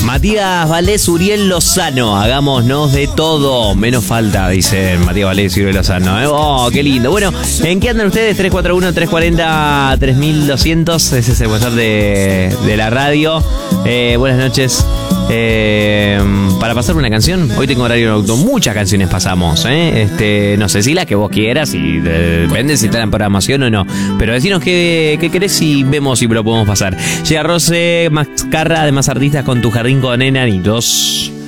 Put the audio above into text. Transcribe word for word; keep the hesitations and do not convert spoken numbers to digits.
Matías Valdés, Uriel Lozano. Hagámonos de todo. Menos falta, dicen Matías Valdés y Uriel Lozano. ¿eh? Oh, qué lindo. Bueno, ¿en qué andan ustedes? tres cuatro uno, tres cuatro cero, tres mil doscientos. Ese es el WhatsApp de, de la radio. Eh, buenas noches. Eh, para pasar una canción, hoy tengo horario nocturno. Muchas canciones pasamos, ¿eh? Este, no sé si las que vos quieras, y depende si está en programación o no. Pero decinos qué, qué querés y vemos si lo podemos pasar. Llega Rose Mascarra, además artistas con Tu Jardín con Enanitos.